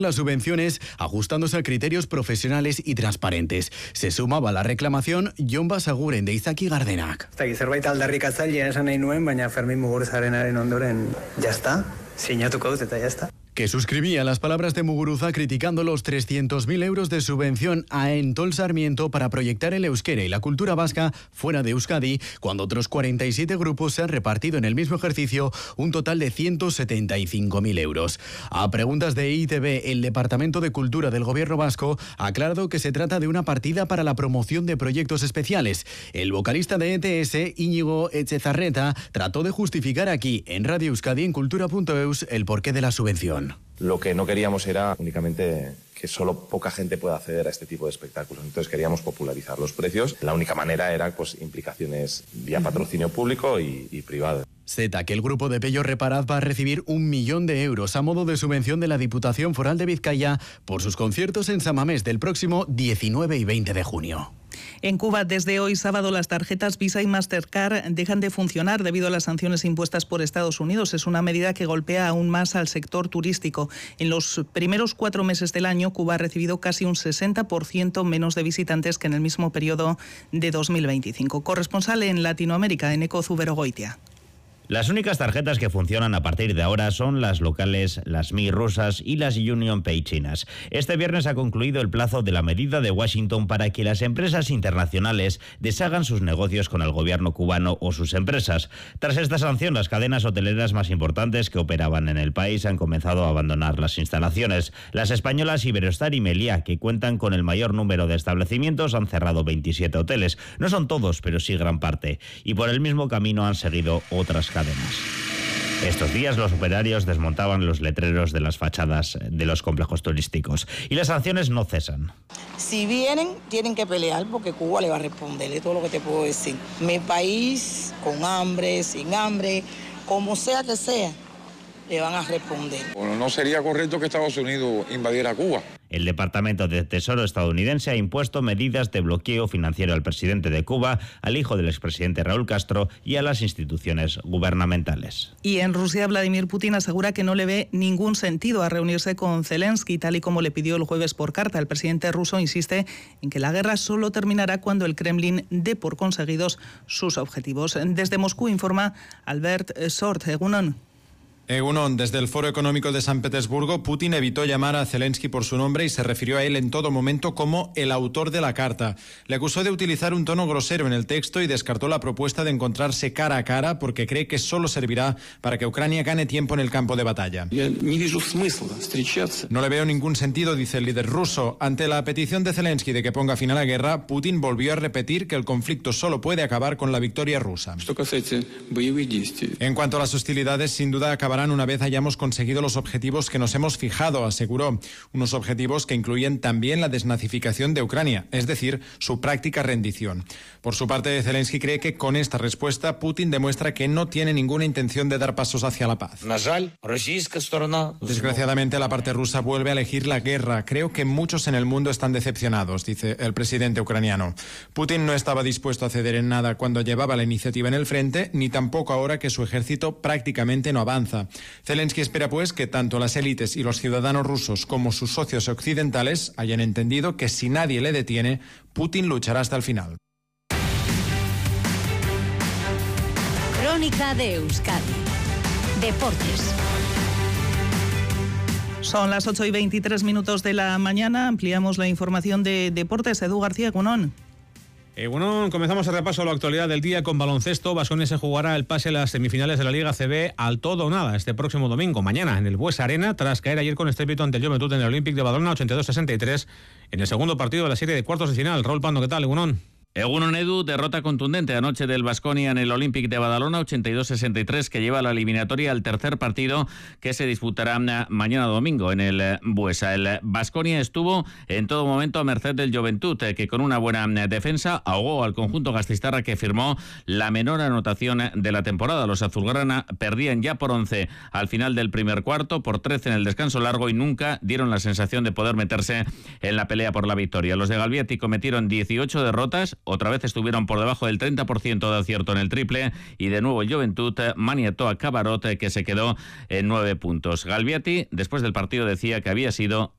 las subvenciones ajustándose a criterios profesionales y transparentes. Se sumaba a la reclamación Jon Basaguren de Izaki Gardenak. Zerbait aldarrikatzailean esan nahi nuen, baina Fermin Muguruzarenaren ondoren ya está, sinatuko dut eta ya está. Que suscribía las palabras de Muguruza criticando los 300.000 euros de subvención a Entol Sarmiento para proyectar el euskera y la cultura vasca fuera de Euskadi, cuando otros 47 grupos se han repartido en el mismo ejercicio un total de 175.000 euros. A preguntas de ITV, el Departamento de Cultura del Gobierno vasco ha aclarado que se trata de una partida para la promoción de proyectos especiales. El vocalista de ETS, Íñigo Etxezarreta, trató de justificar aquí, en Radio Euskadi, en cultura.eus, el porqué de la subvención. Lo que no queríamos era únicamente que solo poca gente pueda acceder a este tipo de espectáculos. Entonces queríamos popularizar los precios. La única manera era implicaciones vía patrocinio público y privado. Zeta, que el grupo de Pello Reparaz va a recibir 1 millón de euros a modo de subvención de la Diputación Foral de Vizcaya por sus conciertos en San Mamés del próximo 19 y 20 de junio. En Cuba, desde hoy sábado, las tarjetas Visa y Mastercard dejan de funcionar debido a las sanciones impuestas por Estados Unidos. Es una medida que golpea aún más al sector turístico. En los primeros 4 meses del año, Cuba ha recibido casi un 60% menos de visitantes que en el mismo periodo de 2025. Corresponsal en Latinoamérica, Eneko Zuberogoitia. Las únicas tarjetas que funcionan a partir de ahora son las locales, las Mi rusas y las UnionPay chinas. Este viernes ha concluido el plazo de la medida de Washington para que las empresas internacionales deshagan sus negocios con el gobierno cubano o sus empresas. Tras esta sanción, las cadenas hoteleras más importantes que operaban en el país han comenzado a abandonar las instalaciones. Las españolas Iberostar y Meliá, que cuentan con el mayor número de establecimientos, han cerrado 27 hoteles. No son todos, pero sí gran parte. Y por el mismo camino han seguido otras cadenas. Estos días los operarios desmontaban los letreros de las fachadas de los complejos turísticos y las sanciones no cesan. Si vienen, tienen que pelear porque Cuba le va a responder, es todo lo que te puedo decir. Mi país, con hambre, sin hambre, como sea que sea, le van a responder. Bueno, no sería correcto que Estados Unidos invadiera Cuba. El Departamento de Tesoro estadounidense ha impuesto medidas de bloqueo financiero al presidente de Cuba, al hijo del expresidente Raúl Castro y a las instituciones gubernamentales. Y en Rusia, Vladimir Putin asegura que no le ve ningún sentido a reunirse con Zelensky, tal y como le pidió el jueves por carta. El presidente ruso insiste en que la guerra solo terminará cuando el Kremlin dé por conseguidos sus objetivos. Desde Moscú informa Albert Sort. Egunon. Egunon, desde el Foro Económico de San Petersburgo, Putin evitó llamar a Zelensky por su nombre y se refirió a él en todo momento como el autor de la carta. Le acusó de utilizar un tono grosero en el texto y descartó la propuesta de encontrarse cara a cara porque cree que solo servirá para que Ucrania gane tiempo en el campo de batalla. No le veo ningún sentido, dice el líder ruso. Ante la petición de Zelensky de que ponga fin a la guerra, Putin volvió a repetir que el conflicto solo puede acabar con la victoria rusa. En cuanto a las hostilidades, sin duda acabarán una vez hayamos conseguido los objetivos que nos hemos fijado, aseguró. Unos objetivos que incluyen también la desnazificación de Ucrania, es decir, su práctica rendición. Por su parte, Zelensky cree que con esta respuesta Putin demuestra que no tiene ninguna intención de dar pasos hacia la paz. Desgraciadamente, la parte rusa vuelve a elegir la guerra. Creo que muchos en el mundo están decepcionados, dice el presidente ucraniano. Putin no estaba dispuesto a ceder en nada cuando llevaba la iniciativa en el frente, ni tampoco ahora que su ejército prácticamente no avanza. Zelensky espera, pues, que tanto las élites y los ciudadanos rusos como sus socios occidentales hayan entendido que si nadie le detiene, Putin luchará hasta el final. Crónica de Euskadi. Deportes. Son las 8:23 de la mañana. Ampliamos la información de deportes. Edu García, Gunón. Bueno, comenzamos el repaso a la actualidad del día con baloncesto. Baskonia se jugará el pase a las semifinales de la Liga CB al todo o nada este próximo domingo, mañana, en el Buesa Arena, tras caer ayer con estrépito ante el Juventud en el Olympic de Badalona 82-63 en el segundo partido de la serie de cuartos de final. Raúl Pando, ¿qué tal, Egunon? Egunon Edu, derrota contundente anoche del Baskonia en el Olympic de Badalona 82-63 que lleva a la eliminatoria al tercer partido que se disputará mañana domingo en el Buesa. El Baskonia estuvo en todo momento a merced del Juventud que con una buena defensa ahogó al conjunto gasteiztarra que firmó la menor anotación de la temporada. Los azulgrana perdían ya por 11 al final del primer cuarto, por 13 en el descanso largo y nunca dieron la sensación de poder meterse en la pelea por la victoria. Los de Galvietti cometieron 18 derrotas. Otra vez estuvieron por debajo del 30% de acierto en el triple y de nuevo el Juventud maniató a Cabarot que se quedó en 9 puntos. Galvietti después del partido decía que había sido